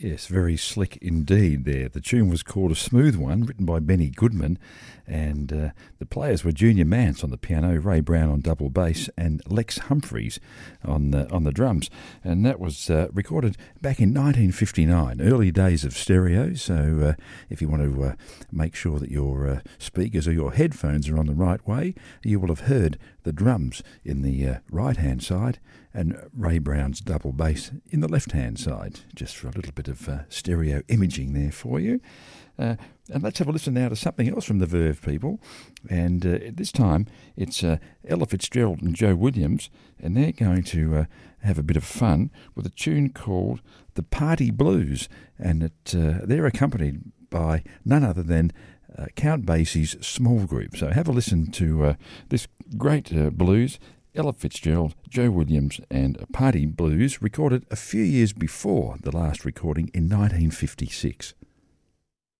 Yes, very slick indeed there. The tune was called A Smooth One, written by Benny Goodman, and the players were Junior Mance on the piano, Ray Brown on double bass, and Lex Humphreys on the drums. And that was recorded back in 1959, early days of stereo. So if you want to make sure that your speakers or your headphones are on the right way, you will have heard the drums in the right-hand side and Ray Brown's double bass in the left-hand side, just for a little bit of stereo imaging there for you. And let's have a listen now to something else from the Verve people. And this time it's Ella Fitzgerald and Joe Williams, and they're going to have a bit of fun with a tune called The Party Blues. And they're accompanied by none other than Count Basie's small group. So have a listen to this great blues, Ella Fitzgerald, Joe Williams and Party Blues, recorded a few years before the last recording in 1956.